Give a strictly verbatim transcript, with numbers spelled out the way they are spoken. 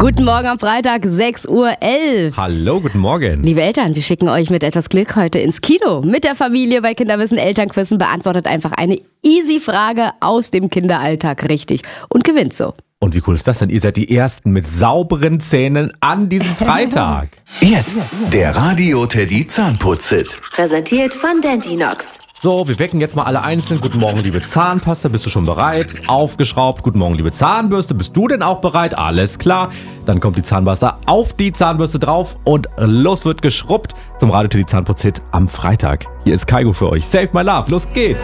Guten Morgen am Freitag, sechs Uhr elf. Hallo, guten Morgen. Liebe Eltern, wir schicken euch mit etwas Glück heute ins Kino. Mit der Familie bei Kinderwissen Elternquissen beantwortet einfach eine easy Frage aus dem Kinderalltag richtig und gewinnt so. Und wie cool ist das denn? Ihr seid die Ersten mit sauberen Zähnen an diesem Freitag. Jetzt der Radio-Teddy Zahnputz-Hit. Präsentiert von Dentinox. So, wir wecken jetzt mal alle einzeln. Guten Morgen, liebe Zahnpasta, bist du schon bereit? Aufgeschraubt. Guten Morgen, liebe Zahnbürste, bist du denn auch bereit? Alles klar. Dann kommt die Zahnpasta auf die Zahnbürste drauf und los wird geschrubbt zum Radio-Teddy Zahnputz-Hit am Freitag. Hier ist Kaigo für euch. Save my love, los geht's.